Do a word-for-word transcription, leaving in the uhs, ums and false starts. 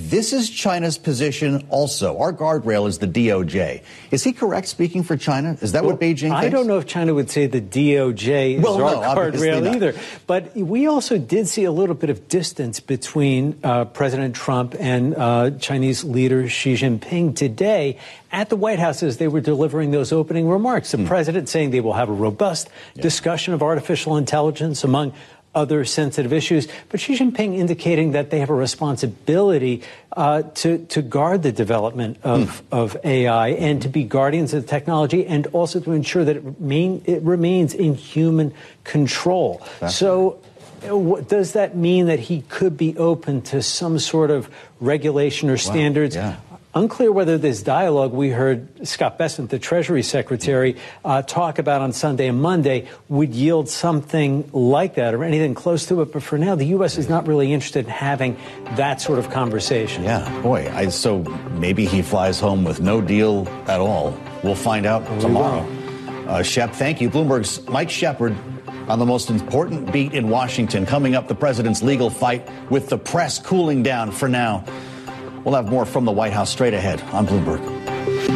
this is China's position also. Our guardrail is the D O J. Is he correct speaking for China? Is that well, what Beijing thinks? I don't know if China would say the D O J is well, our no, guardrail either. But we also did see a little bit of distance between uh, President Trump and uh, Chinese leader Xi Jinping today at the White House as they were delivering those opening remarks. The mm. president saying they will have a robust yeah. discussion of artificial intelligence among other sensitive issues, but Xi Jinping indicating that they have a responsibility uh, to to guard the development of, mm. of A I and to be guardians of the technology and also to ensure that it, remain, it remains in human control. That's so what, does that mean that he could be open to some sort of regulation or standards? Wow. Yeah. Unclear whether this dialogue we heard Scott Bessent, the Treasury Secretary, uh, talk about on Sunday and Monday would yield something like that or anything close to it. But for now, the U S is not really interested in having that sort of conversation. Yeah, boy. I, so maybe he flies home with no deal at all. We'll find out tomorrow. Uh, Shep, thank you. Bloomberg's Mike Shepard on the most important beat in Washington. Coming up, the president's legal fight with the press cooling down for now. We'll have more from the White House straight ahead on Bloomberg.